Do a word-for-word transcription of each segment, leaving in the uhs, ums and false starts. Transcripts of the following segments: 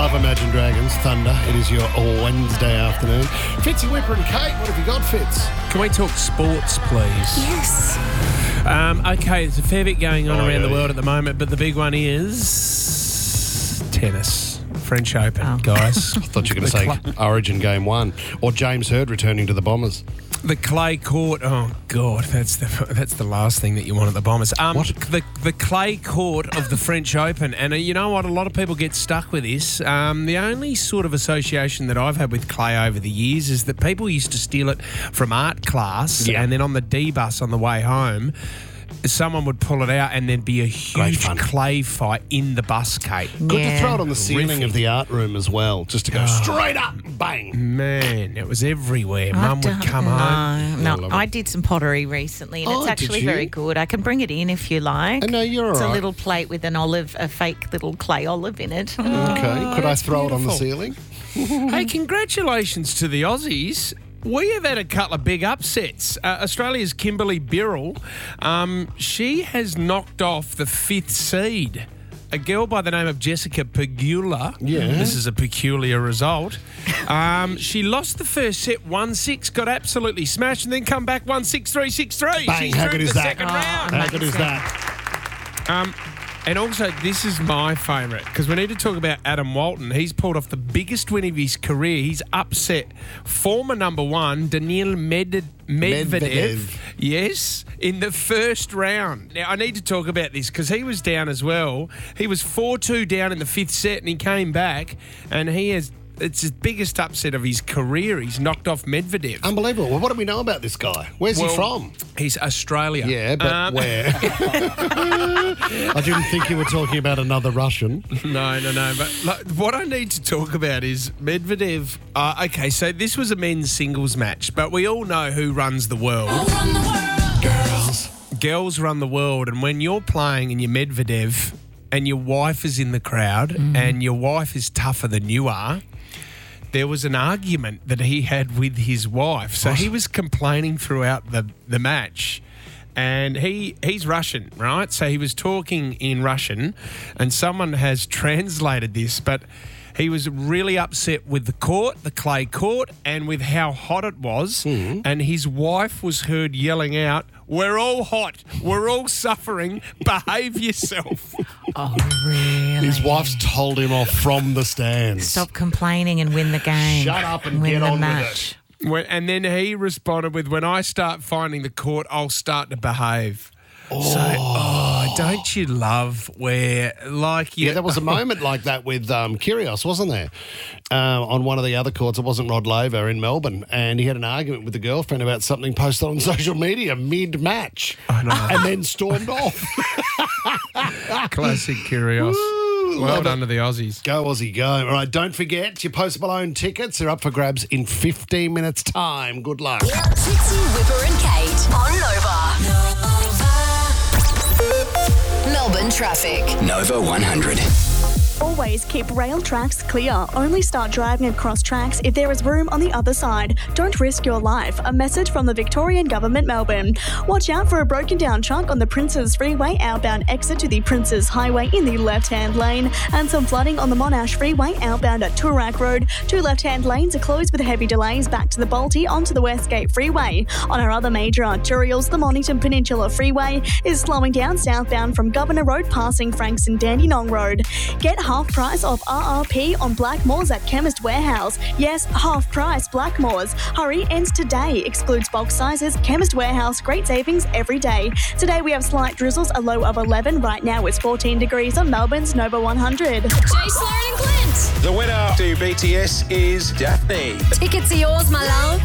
love Imagine Dragons, Thunder. It is your Wednesday afternoon. Fitzy, Whipper and Kate, what have you got, Fitz? Can we talk sports, please? Yes. Um, okay, there's a fair bit going on Oh, around yeah, the world yeah. at the moment, but the big one is tennis. French Open, Oh. guys. I thought you were going to say cl- Origin Game one. Or James Hird returning to the Bombers. The clay court. Oh God, that's the that's the last thing that you want at the Bombers. Um, What? The the clay court of the French Open, and uh, you know what? A lot of people get stuck with this. Um, the only sort of association that I've had with clay over the years is that people used to steal it from art class, Yeah. and then on the D bus on the way home, someone would pull it out, and there'd be a Great huge fun. clay fight in the bus, Kate. Good Yeah. to throw it on the ceiling Horrific. of the art room as well, just to go straight up, bang. Man, it was everywhere. Mum would don't come home. know. I No, love I it. did some pottery recently, and Oh, it's did actually you? very good. I can bring it in if you like. Oh, no, you're It's all a right. little plate with an olive, a fake little clay olive in it. Okay, could I that's throw it on the beautiful. ceiling? Hey, congratulations to the Aussies. We have had a couple of big upsets. Uh, Australia's Kimberly Birrell, um, she has knocked off the fifth seed. A girl by the name of Jessica Pegula. Yeah. This is a peculiar result. Um, she lost the first set one six, got absolutely smashed, and then come back one six, three six, three. Bang, She's how through good to is the that? second Oh, round. How good is that? Um, and also, this is my favourite because we need to talk about Adam Walton. He's pulled off the biggest win of his career. He's upset former number one, Daniil Med- Medvedev, Medvedev. yes, in the first round. Now, I need to talk about this because he was down as well. He was four two down in the fifth set and he came back and he has... It's his biggest upset of his career. He's knocked off Medvedev. Unbelievable. Well, what do we know about this guy? Where's he Well, from? He's Australia. Yeah, but Um, where? I didn't think you were talking about another Russian. No, no, no. But like, what I need to talk about is Medvedev. Uh, okay, so this was a men's singles match, but we all know who runs the world. Girls. Girls run the world, and when you're playing and you're Medvedev and your wife is in the crowd and your wife is tougher than you are, there was an argument that he had with his wife. So he was complaining throughout the, the match. And he he's Russian, right? So he was talking in Russian and someone has translated this, but he was really upset with the court, the clay court, and with how hot it was. And his wife was heard yelling out, "We're all hot. We're all suffering. Behave yourself." Oh, really? His wife's told him off from the stands. Stop complaining and win the game. Shut up and win get the on with match. When, and then he responded with, "When I start finding the court, I'll start to behave." Oh. So, oh, don't you love where, like, you, Yeah, there was a moment like that with um, Kyrgios, wasn't there? Uh, on one of the other courts, it wasn't Rod Laver in Melbourne, and he had an argument with the girlfriend about something posted on social media mid-match, and then stormed off. classic Kyrgios. Woo, Well love done it. to the Aussies. Go, Aussie, go. All right, don't forget, your Post Malone tickets are up for grabs in fifteen minutes' time. Good luck. Fitzy, Whipper and Kate on Nova. Melbourne traffic. Nova one hundred. Always keep rail tracks clear. Only start driving across tracks if there is room on the other side. Don't risk your life. A message from the Victorian Government, Melbourne. Watch out for a broken down truck on the Princes Freeway outbound exit to the Princes Highway in the left-hand lane, and some flooding on the Monash Freeway outbound at Toorak Road. Two left-hand lanes are closed with heavy delays back to the Balti onto the Westgate Freeway. On our other major arterials, the Mornington Peninsula Freeway is slowing down southbound from Governor Road passing Frankston Dandenong Road. Get half price off R R P on Blackmores at Chemist Warehouse. Yes, half price Blackmores. Hurry, ends today. Excludes bulk sizes. Chemist Warehouse, great savings every day. Today we have slight drizzles, a low of eleven. Right now it's fourteen degrees on Melbourne's Nova one hundred. Jay Sloan and Clint. The winner to B T S is Daphne. Tickets are yours, my love.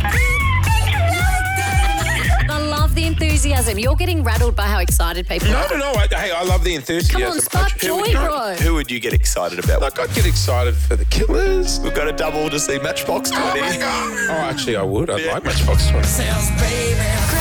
I love the enthusiasm. You're getting rattled by how excited people No, are. no, no. I, hey, I love the enthusiasm. Come on, spark Who would joy, you- bro. Who would you get excited about? Like, I'd get excited for the Killers. We've got a double to see Matchbox twenty. Oh, actually, I would. I'd like Matchbox twenty. Grab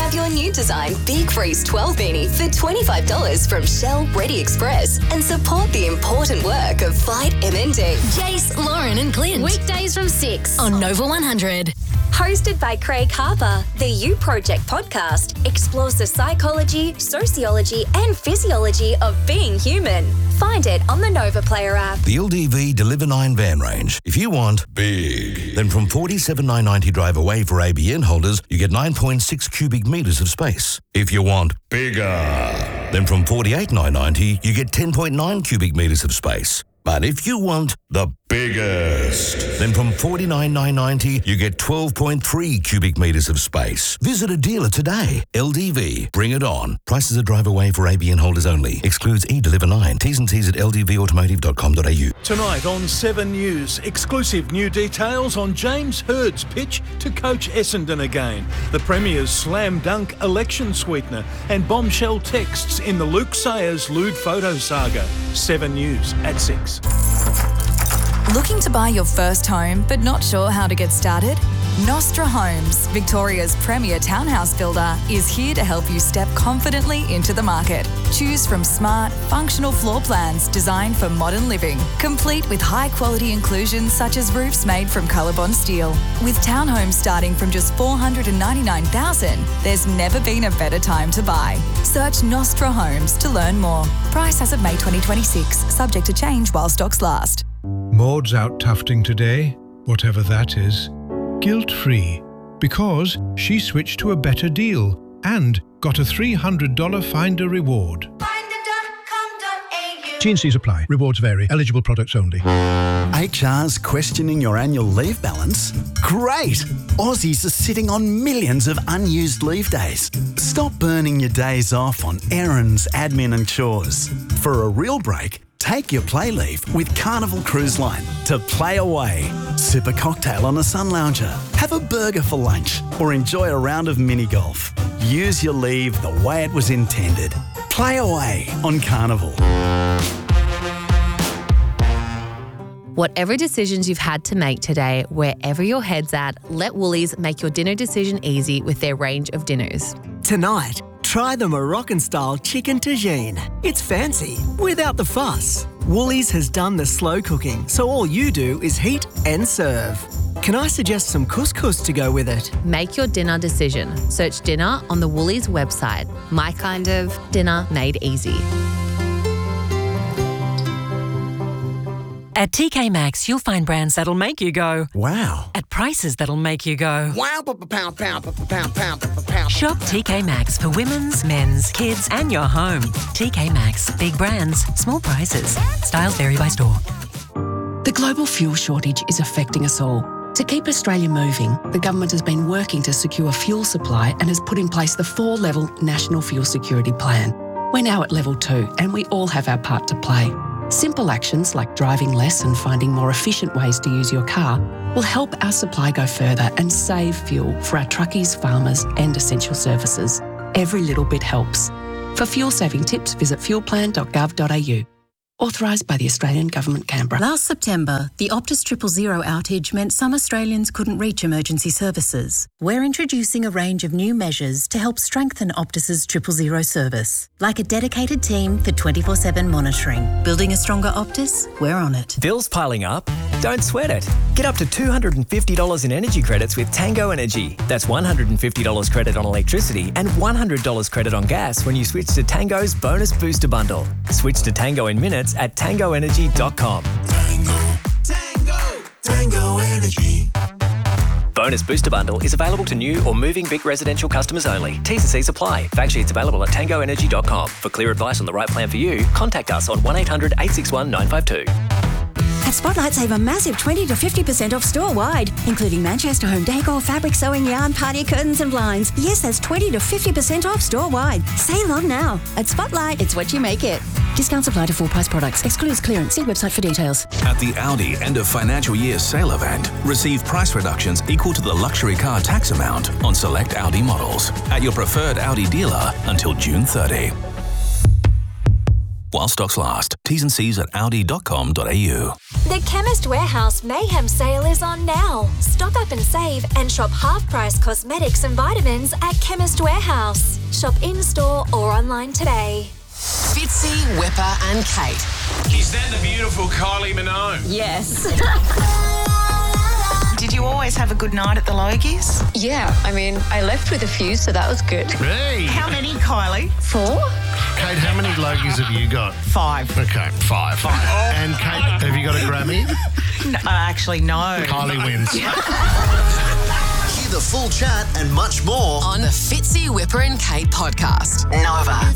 Grab your new design Big Freeze twelve beanie for twenty-five dollars from Shell Ready Express and support the important work of Fight M N D. Jace, Lauren and Clint. Weekdays from six On Nova one hundred. Hosted by Craig Harper, the You Project podcast explores the psychology, sociology, and physiology of being human. Find it on the Nova Player app. The L D V Deliver nine van range. If you want big, then from forty-seven thousand nine hundred ninety drive away for A B N holders, you get nine point six cubic metres of space. If you want bigger, then from forty-eight thousand nine hundred ninety, you get ten point nine cubic metres of space. But if you want the biggest, then from forty-nine thousand nine hundred ninety, you get twelve point three cubic metres of space. Visit a dealer today. L D V, bring it on. Prices are drive away for A B N holders only. Excludes eDeliver nine. T's and C's at l d v automotive dot com dot a u. Tonight on Seven News, exclusive new details on James Hird's pitch to coach Essendon again, the Premier's slam dunk election sweetener, and bombshell texts in the Luke Sayers lewd photo saga. Seven News at six. Looking to buy your first home but not sure how to get started? Nostra Homes, Victoria's premier townhouse builder, is here to help you step confidently into the market. Choose from smart, functional floor plans designed for modern living, complete with high-quality inclusions such as roofs made from Colorbond steel. With townhomes starting from just four hundred ninety-nine thousand dollars, there's never been a better time to buy. Search Nostra Homes to learn more. Price as of May twenty twenty-six, subject to change while stocks last. Maud's out tufting today, whatever that is, guilt-free, because she switched to a better deal and got a three hundred dollars Finder reward. T and C's apply. Rewards vary. Eligible products only. H R's questioning your annual leave balance? Great! Aussies are sitting on millions of unused leave days. Stop burning your days off on errands, admin and chores. For a real break, take your play leave with Carnival Cruise Line to play away. Sip a cocktail on a sun lounger, have a burger for lunch, or enjoy a round of mini golf. Use your leave the way it was intended. Play away on Carnival. Whatever decisions you've had to make today, wherever your head's at, let Woolies make your dinner decision easy with their range of dinners. Tonight, try the Moroccan-style chicken tagine. It's fancy, without the fuss. Woolies has done the slow cooking, so all you do is heat and serve. Can I suggest some couscous to go with it? Make your dinner decision. Search dinner on the Woolies website. My kind of dinner made easy. At T K Maxx, you'll find brands that'll make you go, wow, at prices that'll make you go, wow, pound, pound, pound, pound, pound, pound. Shop T K Maxx for women's, men's, kids, and your home. T K Maxx, big brands, small prices. Styles vary by store. The global fuel shortage is affecting us all. To keep Australia moving, the government has been working to secure fuel supply and has put in place the four-level National Fuel Security Plan. We're now at level two, and we all have our part to play. Simple actions like driving less and finding more efficient ways to use your car will help our supply go further and save fuel for our truckies, farmers and essential services. Every little bit helps. For fuel saving tips, visit fuel plan dot gov dot a u. Authorised by the Australian Government, Canberra. Last September, the Optus Triple Zero outage meant some Australians couldn't reach emergency services. We're introducing a range of new measures to help strengthen Optus's Triple Zero service, like a dedicated team for twenty-four seven monitoring. Building a stronger Optus? We're on it. Bills piling up? Don't sweat it. Get up to two hundred fifty dollars in energy credits with Tango Energy. That's one hundred fifty dollars credit on electricity and one hundred dollars credit on gas when you switch to Tango's Bonus Booster Bundle. Switch to Tango in minutes at tango energy dot com. Tango, Tango, Tango Energy. Bonus Booster Bundle is available to new or moving Vic residential customers only. T's and C's apply. Fact sheets available at tango energy dot com. For clear advice on the right plan for you, contact us on one eight hundred eight six one nine five two. At Spotlight, save a massive twenty to fifty percent off store-wide, including Manchester home decor, fabric, sewing, yarn, party curtains and blinds. Yes, that's twenty to fifty percent off store-wide. Save on now. At Spotlight, it's what you make it. Discounts apply to full-price products. Excludes clearance. See website for details. At the Audi end of financial year sale event, receive price reductions equal to the luxury car tax amount on select Audi models at your preferred Audi dealer until June thirtieth. while stocks last. T's and C's at audi dot com dot a u. The Chemist Warehouse Mayhem sale is on now. Stock up and save and shop half-price cosmetics and vitamins at Chemist Warehouse. Shop in-store or online today. Fitzy, Whipper and Kate. Is that the beautiful Kylie Minogue? Yes. Did you always have a good night at the Logies? Yeah, I mean, I left with a few, so that was good. Hey! How many, Kylie? Four. Kate, how many Logies have you got? Five. Okay, five. Five. Oh. And Kate, have you got a Grammy? No, actually, no. Kylie wins. Hear the full chat and much more on the Fitzy, Whipper and Kate podcast. Nova.